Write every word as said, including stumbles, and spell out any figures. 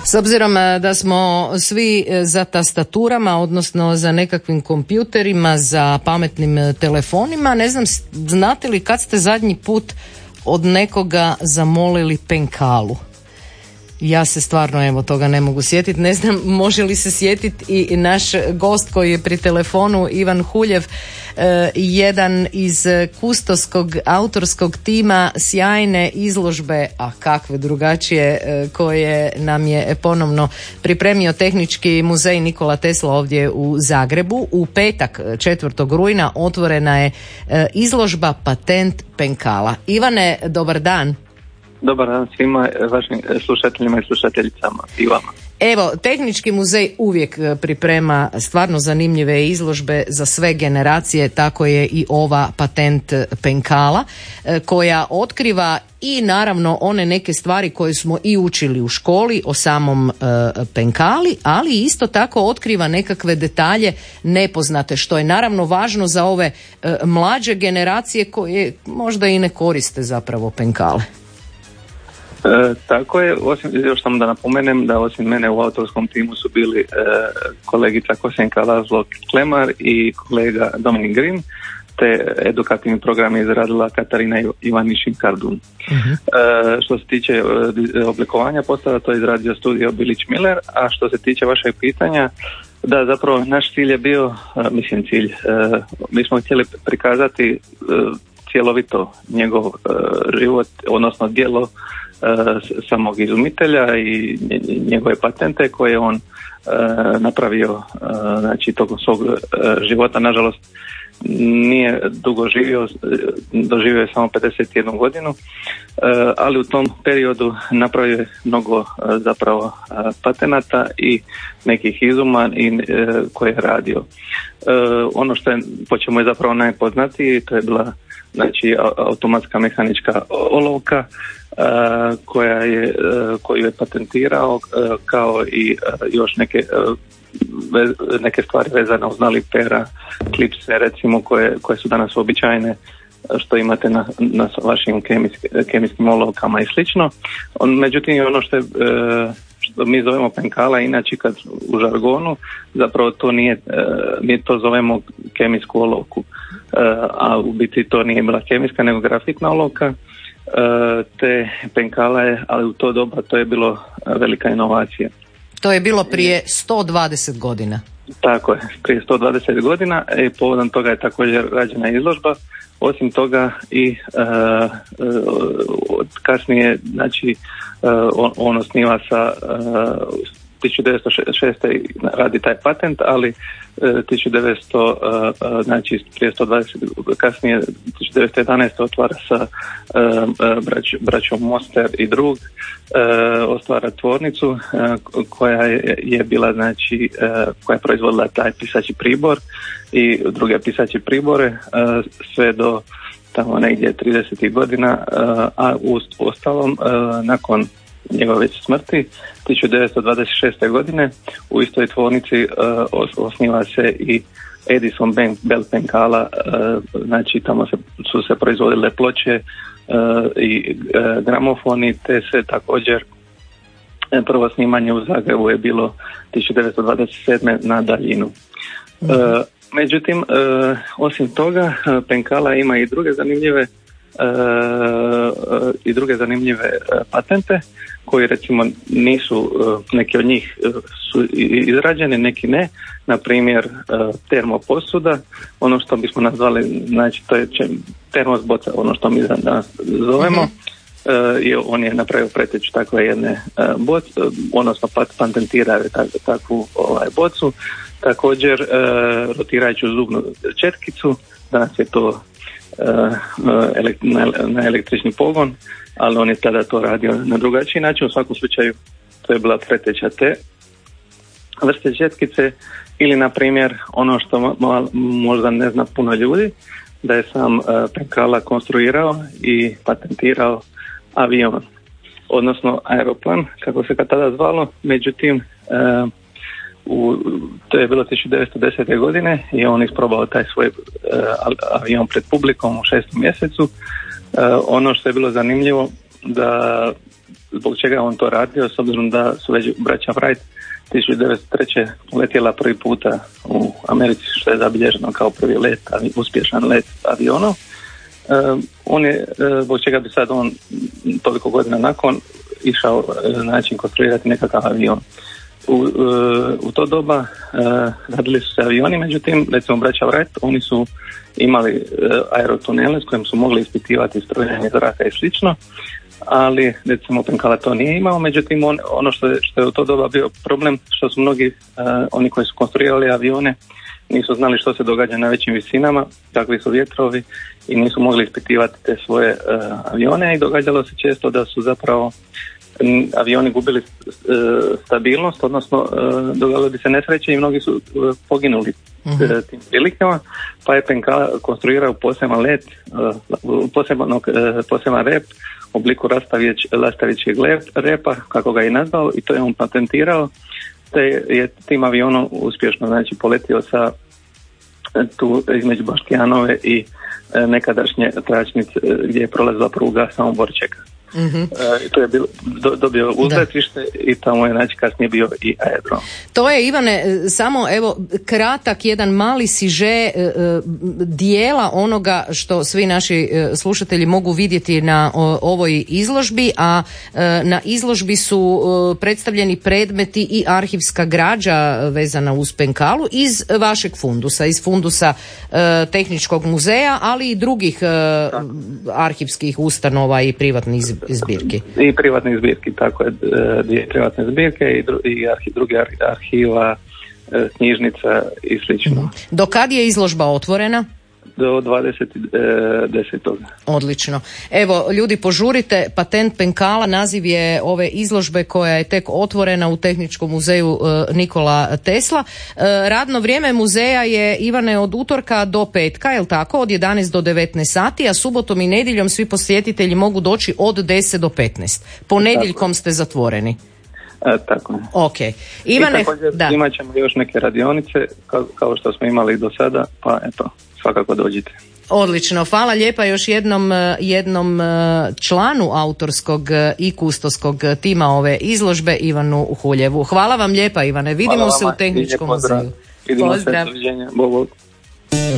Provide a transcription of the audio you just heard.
S obzirom da smo svi za tastaturama, odnosno za nekakvim kompjuterima, za pametnim telefonima, ne znam, znate li kad ste zadnji put od nekoga zamolili penkalu? Ja se stvarno evo toga ne mogu sjetiti. Ne znam može li se sjetiti i naš gost koji je pri telefonu, Ivan Huljev, eh, jedan iz kustoskog autorskog tima sjajne izložbe, a kakve drugačije, eh, koje nam je ponovno pripremio Tehnički muzej Nikola Tesla ovdje u Zagrebu. U petak četvrtog rujna otvorena je eh, izložba Patent penkala. Ivane, dobar dan. Dobar dan svima vašim slušateljima i slušateljicama i vama. Evo, Tehnički muzej uvijek priprema stvarno zanimljive izložbe za sve generacije, tako je i ova Patent penkala, koja otkriva i naravno one neke stvari koje smo i učili u školi o samom e, penkali, ali isto tako otkriva nekakve detalje nepoznate, što je naravno važno za ove e, mlađe generacije koje možda i ne koriste zapravo penkale. E, tako je, osim, još samo da napomenem da osim mene u autorskom timu su bili e, kolegica Kosenka Lazlo Klemar i kolega Dominik Grin, te edukativni program je izradila Katarina Ivanišin Kardun. Uh-huh. E, što se tiče e, oblikovanja postava, to je izradio studio Bilić Miller, a što se tiče vašeg pitanja, da zapravo naš cilj je bio, e, mislim cilj, e, mi smo htjeli prikazati e, cjelovito njegov e, život, odnosno djelo samog izumitelja i njegove patente koje on e, napravio e, znači tokom svog e, života. Nažalost nije dugo živio, doživio je samo pedeset jednu godinu, e, ali u tom periodu napravio je mnogo e, zapravo e, patenata i nekih izuma i, e, koje je radio. E, ono što je, po čemu je zapravo najpoznatiji, to je bila znači automatska mehanička olovka, Uh, koja je, uh, koju je patentirao, uh, kao i uh, još neke, uh, vez, neke stvari vezane uz nalipera, klipse recimo koje, koje su danas običajne, što imate na, na vašim kemijski, kemijskim olovkama i slično. On, međutim, ono što, je, uh, što mi zovemo penkala, inače kad u žargonu, zapravo to nije, uh, mi to zovemo kemijsku olovku, uh, a u biti to nije bila kemijska nego grafitna olovka. Te penkala je, ali u to doba to je bilo velika inovacija. To je bilo prije sto dvadeset godina. Tako je, prije sto dvadeset godina i povodom toga je također rađena izložba. Osim toga i uh, uh, kasnije, znači uh, on, on osniva sa uh, tisuću devetsto šeste radi taj patent, ali tisuću devetsto, znači prije sto dvadeset, kasnije tisuću devetsto jedanaeste otvara sa brać, braćom Moster i drug, otvara tvornicu koja je, je bila, znači koja je proizvodila taj pisaći pribor i druge pisaće pribore sve do tamo negdje tridesetih godina, a u ostalom nakon njegove već smrti tisuću devetsto dvadeset šeste godine u istoj tvornici uh, osniva se i Edison Bell penkala, uh, znači tamo se, su se proizvodile ploče uh, i uh, gramofoni, te se također prvo snimanje u Zagrebu je bilo tisuću devetsto dvadeset sedme na daljinu. Uh, međutim, uh, osim toga, penkala ima i druge zanimljive Uh, uh, i druge zanimljive uh, patente koji recimo nisu, uh, neki od njih uh, su izrađeni, neki ne, na primjer uh, termoposuda, ono što bismo nazvali, znači to je termos boca, ono što mi danas zovemo, mm-hmm. uh, i on je napravio preteču takve jedne uh, boce, uh, odnosno pat, patentirao je tak, takvu ovaj, bocu, također uh, rotirajuću zubnu četkicu, danas je to na električni pogon, ali on je tada to radio na drugačiji način. U svakom slučaju to je bila preteča te vrste četkice, ili na primjer ono što možda ne zna puno ljudi, da je sam penkala konstruirao i patentirao avion, odnosno aeroplan, kako se ga tada zvalo. Međutim, U, to je bilo tisuću devetsto desete godine i on isprobao taj svoj uh, avion pred publikom u šestom mjesecu. Uh, ono što je bilo zanimljivo, da zbog čega on to radio, s obzirom da su već braća Wright tisuću devetsto treće letjela prvi puta u Americi, što je zabilježeno kao prvi let, uspješan let avionom. Uh, on je, uh, zbog čega bi sad on toliko godina nakon išao uh, način konstruirati nekakav avion. U, uh, u to doba uh, radili su se avioni, međutim, recimo braća Wright, oni su imali uh, aerotunele s kojim su mogli ispitivati strojanje zraka i slično, ali recimo Penkala to nije imao, međutim on, ono što je, što je u to doba bio problem, što su mnogi uh, oni koji su konstruirali avione nisu znali što se događa na većim visinama, kakvi su vjetrovi i nisu mogli ispitivati te svoje uh, avione i događalo se često da su zapravo m, avioni gubili uh, stabilnost, odnosno uh, događalo bi se nesreće i mnogi su uh, poginuli uh-huh. uh, tim prilikama, pa je Penkala konstruirao poseban let, uh, poseban, uh, poseban rep u obliku rastavić, rastavićeg repa, kako ga je nazvao, i to je on patentirao, te je tim avionom uspješno znači poletio sa tu između Baštijanove i e, nekadašnje tračnice gdje je prolazila pruga Samobor-Čeka. Mm-hmm. E, to je bilo, do, dobio uzletište i tamo je znači kasnije bio i aerodrom. To je, Ivane, samo evo kratak jedan mali siže e, dijela onoga što svi naši slušatelji mogu vidjeti na o, ovoj izložbi, a e, na izložbi su e, predstavljeni predmeti i arhivska građa vezana uz Penkalu iz vašeg fundusa, iz fundusa e, Tehničkog muzeja, ali i drugih e, arhivskih ustanova i privatnih zbirki. I privatnih zbirki, tako je, dvije privatne zbirke i, dru, i arhi, drugi arhiva, knjižnica i slično. Do kad je izložba otvorena? Do dvadeset desetog Odlično. Evo, ljudi, požurite, patent Penkala, naziv je ove izložbe koja je tek otvorena u Tehničkom muzeju Nikola Tesla. Radno vrijeme muzeja je, Ivane, od utorka do petka, je li tako? Od jedanaest do devetnaest sati, a subotom i nedjeljom svi posjetitelji mogu doći od deset do petnaest. Ponedjeljkom ste zatvoreni. E, tako je. Ok. Ivane, I također da. imat ćemo još neke radionice kao, kao što smo imali do sada, pa eto, svakako dođite. Odlično, hvala lijepa još jednom, jednom članu autorskog i kustoskog tima ove izložbe, Ivanu Huljevu. Hvala vam lijepa, Ivane, vidimo se u Tehničkom muzeju. Vidimo se, doviđenja. Bog, bog.